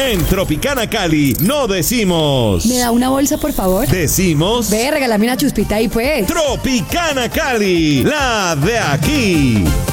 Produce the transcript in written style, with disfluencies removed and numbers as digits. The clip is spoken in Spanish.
En Tropicana Cali no decimos. ¿Me da una bolsa, por favor? Decimos. Ve, regálame una chuspita ahí, pues. Tropicana Cali, la de aquí.